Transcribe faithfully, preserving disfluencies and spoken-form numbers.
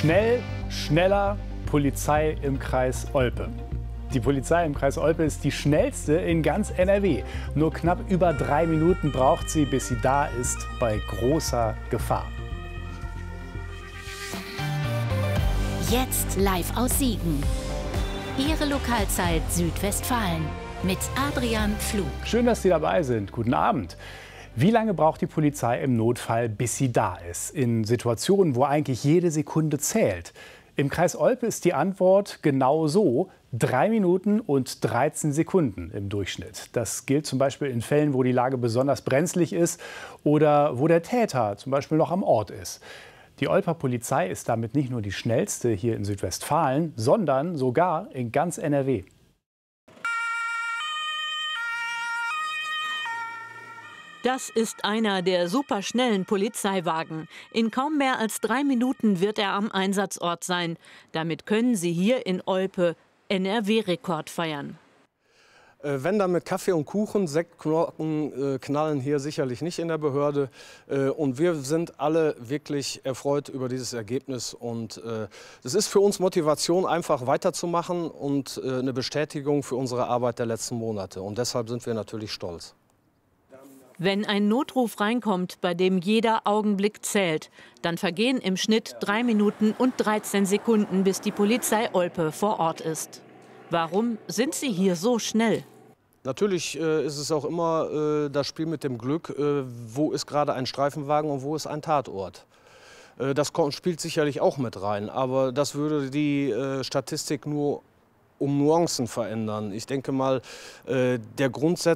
Schnell, schneller, Polizei im Kreis Olpe. Die Polizei im Kreis Olpe ist die schnellste in ganz N R W. Nur knapp über drei Minuten braucht sie, bis sie da ist, bei großer Gefahr. Jetzt live aus Siegen. Ihre Lokalzeit Südwestfalen mit Adrian Pflug. Schön, dass Sie dabei sind. Guten Abend. Wie lange braucht die Polizei im Notfall, bis sie da ist? In Situationen, wo eigentlich jede Sekunde zählt. Im Kreis Olpe ist die Antwort genau so: drei Minuten und dreizehn Sekunden im Durchschnitt. Das gilt zum Beispiel in Fällen, wo die Lage besonders brenzlig ist oder wo der Täter zum Beispiel noch am Ort ist. Die Olper Polizei ist damit nicht nur die schnellste hier in Südwestfalen, sondern sogar in ganz N R W. Das ist einer der superschnellen Polizeiwagen. In kaum mehr als drei Minuten wird er am Einsatzort sein. Damit können Sie hier in Olpe N R W-Rekord feiern. Äh, wenn dann mit Kaffee und Kuchen, Sektkorken äh, knallen hier sicherlich nicht in der Behörde. Äh, und wir sind alle wirklich erfreut über dieses Ergebnis. Und äh, es ist für uns Motivation, einfach weiterzumachen und äh, eine Bestätigung für unsere Arbeit der letzten Monate. Und deshalb sind wir natürlich stolz. Wenn ein Notruf reinkommt, bei dem jeder Augenblick zählt, dann vergehen im Schnitt drei Minuten und dreizehn Sekunden, bis die Polizei Olpe vor Ort ist. Warum sind sie hier so schnell? Natürlich äh, ist es auch immer äh, das Spiel mit dem Glück, äh, wo ist gerade ein Streifenwagen und wo ist ein Tatort. Äh, das kommt, spielt sicherlich auch mit rein, aber das würde die äh, Statistik nur um Nuancen verändern. Ich denke mal, äh, der Grundsatz